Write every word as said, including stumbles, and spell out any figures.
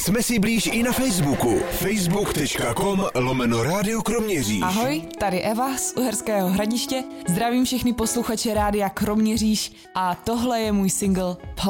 Jsme si blíž i na Facebooku. facebook tečka com lomeno Rádio Kroměříž. Ahoj, tady Eva z Uherského Hradiště. Zdravím všechny posluchače Rádia Kroměříž a tohle je můj single